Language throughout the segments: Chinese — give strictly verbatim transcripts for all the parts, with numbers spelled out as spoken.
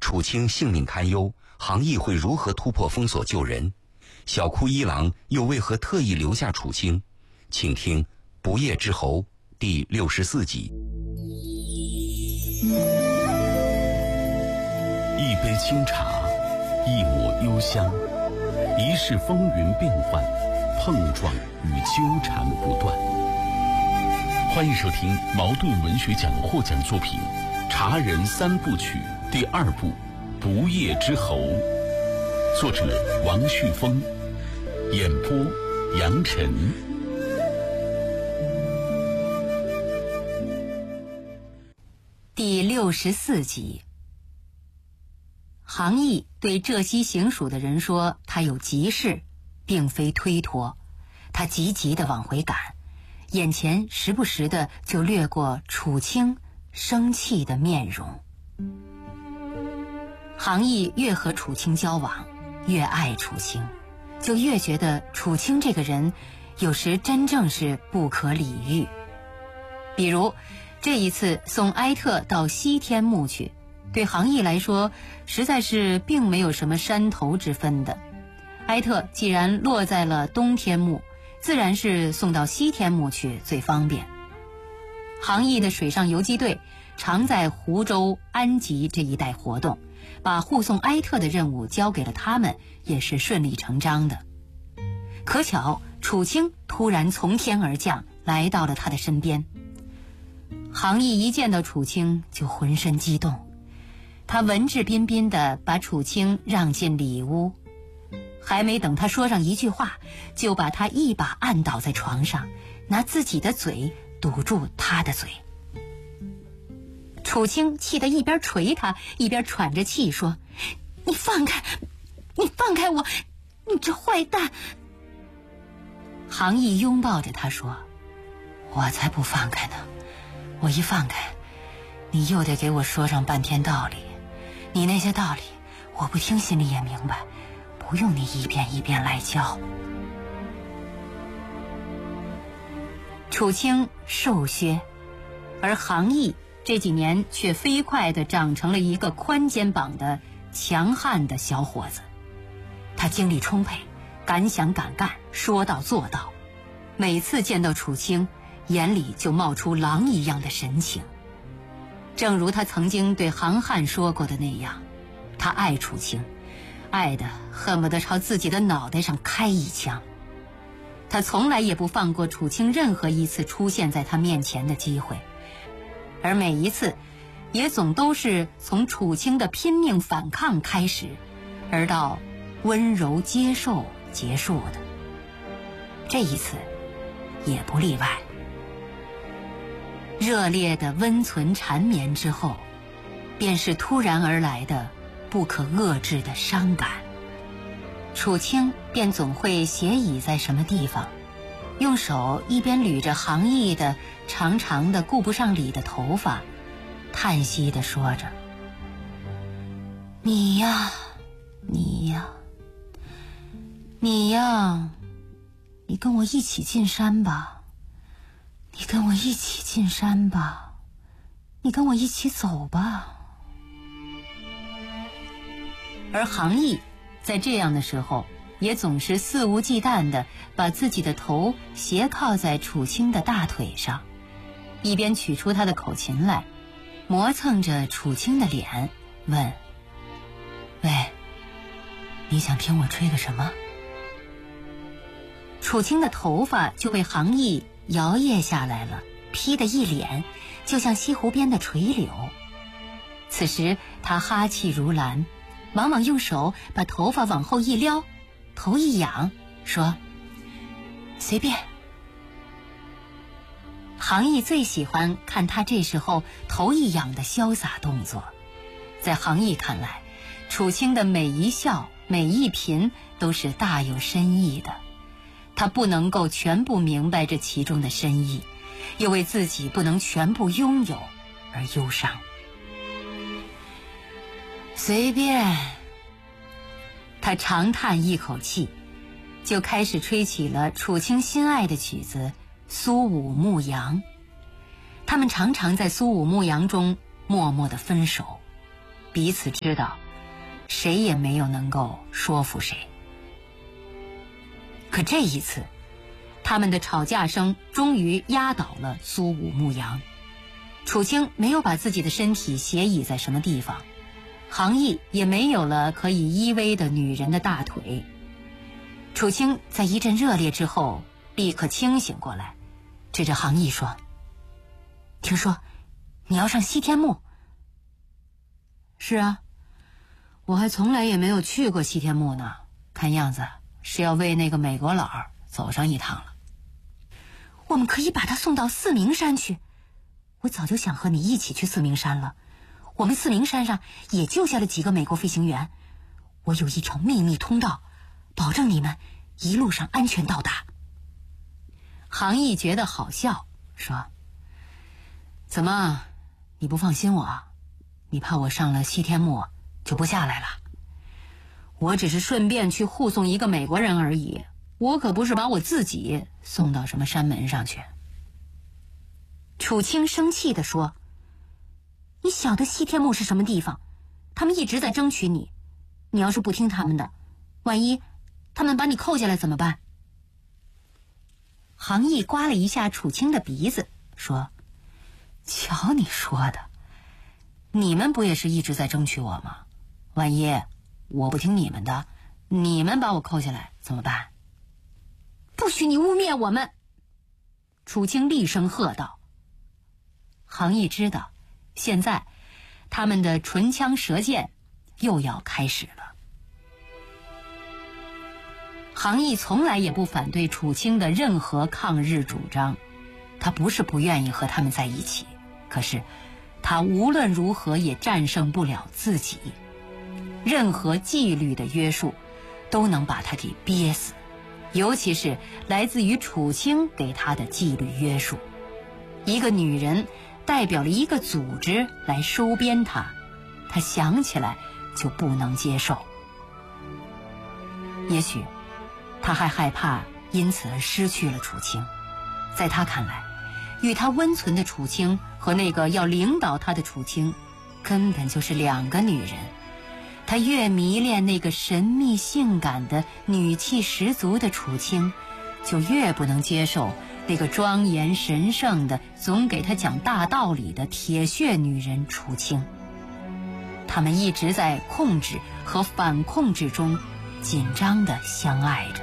楚清性命堪忧，杭义会如何突破封锁救人？小哭一郎又为何特意留下楚清？请听《不夜之侯》第六十四集。 一杯清茶，一抹幽香，一世风云变幻，碰撞与纠缠不断。欢迎收听茅盾文学奖获奖作品《茶人三部曲》第二部《不夜之侯》，作者王旭峰，演播杨晨。 第六十四集。杭义对浙西行署的人说他有急事，并非推脱，他急急地往回赶，眼前时不时的就掠过楚清生气的面容。杭义越和楚清交往，越爱楚清，就越觉得楚清这个人有时真正是不可理喻。比如这一次送埃特到西天墓去，对杭义来说实在是并没有什么山头之分的。埃特既然落在了东天墓，自然是送到西天墓去最方便。杭义的水上游击队常在湖州、安吉这一带活动，把护送埃特的任务交给了他们，也是顺理成章的。可巧楚清突然从天而降，来到了他的身边。杭义一见到楚清就浑身激动，他文质彬彬地把楚清让进里屋，还没等他说上一句话，就把他一把按倒在床上，拿自己的嘴堵住他的嘴。楚清气得一边捶他，一边喘着气说：“你放开，你放开我，你这坏蛋！”杭义拥抱着他说：“我才不放开呢，我一放开，你又得给我说上半天道理，你那些道理我不听心里也明白，不用你一遍一遍来教。”楚清瘦削，而杭义这几年却飞快地长成了一个宽肩膀的强悍的小伙子。他精力充沛，敢想敢干，说到做到。每次见到楚清，眼里就冒出狼一样的神情。正如他曾经对杭汉说过的那样，他爱楚清，爱得恨不得朝自己的脑袋上开一枪。他从来也不放过楚清任何一次出现在他面前的机会，而每一次也总都是从楚清的拼命反抗开始，而到温柔接受结束的。这一次也不例外。热烈的温存缠绵之后，便是突然而来的不可遏制的伤感。楚清便总会斜倚在什么地方，用手一边捋着杭义的长长的顾不上理的头发，叹息地说着：“你呀，你呀，你呀，你跟我一起进山吧。你跟我一起进山吧，你跟我一起走吧。”而杭义在这样的时候，也总是肆无忌惮地把自己的头斜靠在楚清的大腿上，一边取出他的口琴来，磨蹭着楚清的脸，问：“喂，你想听我吹个什么？”楚清的头发就被杭义摇曳下来了，披得一脸就像西湖边的垂柳。此时他哈气如兰，往往用手把头发往后一撩，头一仰，说：“随便。”杭义最喜欢看他这时候头一仰的潇洒动作。在杭义看来，楚清的每一笑每一颦都是大有深意的。他不能够全部明白这其中的深意，又为自己不能全部拥有而忧伤。随便。他长叹一口气，就开始吹起了楚清心爱的曲子《苏武牧羊》。他们常常在苏武牧羊中默默地分手。 彼此知道，谁也没有能够说服谁。可这一次，他们的吵架声终于压倒了苏武牧羊。楚清没有把自己的身体斜倚在什么地方，杭义也没有了可以依偎的女人的大腿。楚清在一阵热烈之后立刻清醒过来，指着杭义说：“听说你要上西天墓？”“是啊，我还从来也没有去过西天墓呢，看样子是要为那个美国佬走上一趟了。”“我们可以把他送到四明山去，我早就想和你一起去四明山了。我们四明山上也救下了几个美国飞行员，我有一条秘密通道，保证你们一路上安全到达。”杭义觉得好笑，说：“怎么，你不放心我？你怕我上了西天墓就不下来了？我只是顺便去护送一个美国人而已，我可不是把我自己送到什么山门上去。”楚清生气地说：“你晓得西天墓是什么地方？他们一直在争取你，你要是不听他们的，万一他们把你扣下来怎么办？”杭义刮了一下楚清的鼻子，说：“瞧你说的，你们不也是一直在争取我吗？万一我不听你们的，你们把我扣下来怎么办？”“不许你污蔑我们！”楚清厉声喝道。杭义知道，现在他们的唇枪舌剑又要开始了。杭义从来也不反对楚清的任何抗日主张，他不是不愿意和他们在一起，可是他无论如何也战胜不了自己，任何纪律的约束都能把他给憋死，尤其是来自于楚清给他的纪律约束。一个女人代表了一个组织来收编他，他想起来就不能接受。也许他还害怕因此而失去了楚清，在他看来，与他温存的楚清和那个要领导他的楚清根本就是两个女人。他越迷恋那个神秘性感的女气十足的楚清，就越不能接受那个庄严神圣的总给他讲大道理的铁血女人楚清。他们一直在控制和反控制中紧张地相爱着。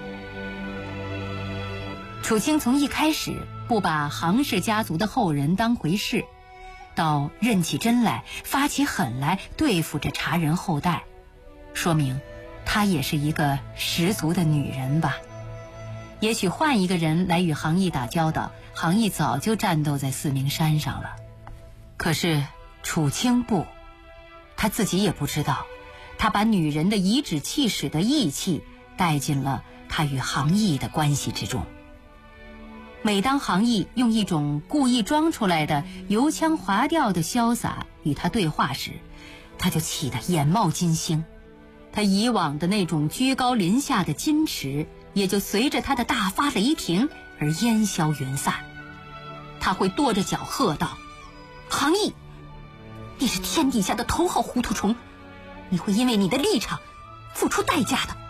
楚清从一开始不把杭氏家族的后人当回事，到认起真来发起狠来对付着茶人后代，说明她也是一个十足的女人吧。也许换一个人来与杭义打交道，杭义早就战斗在四明山上了。可是楚清不，她自己也不知道，她把女人的颐指气使的义气带进了她与杭义的关系之中。每当杭义用一种故意装出来的油腔滑调的潇洒与他对话时，他就气得眼冒金星，他以往的那种居高临下的矜持也就随着他的大发雷霆而烟消云散。他会跺着脚喝道：“杭义，你是天底下的头号糊涂虫，你会因为你的立场付出代价的。”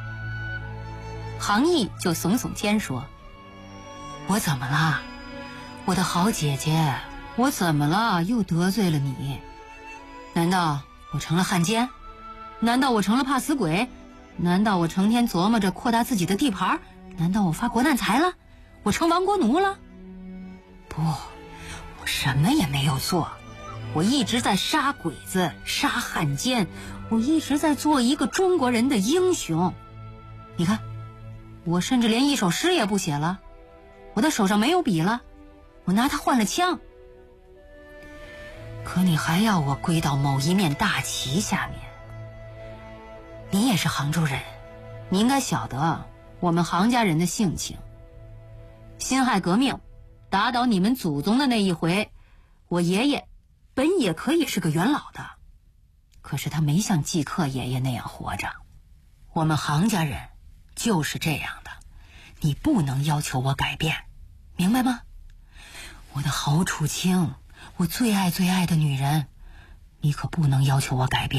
杭义就耸耸肩说：“我怎么了？我的好姐姐，我怎么了？又得罪了你？难道我成了汉奸？难道我成了怕死鬼？难道我成天琢磨着扩大自己的地盘？难道我发国难财了？我成亡国奴了？不，我什么也没有做，我一直在杀鬼子，杀汉奸，我一直在做一个中国人的英雄。你看，我甚至连一首诗也不写了，我的手上没有笔了，我拿它换了枪。可你还要我归到某一面大旗下面。你也是杭州人，你应该晓得我们杭家人的性情。辛亥革命打倒你们祖宗的那一回，我爷爷本也可以是个元老的，可是他没像季克爷爷那样活着。我们杭家人就是这样的，你不能要求我改变，明白吗？我的好楚清，我最爱最爱的女人， 你可不能要求我改变。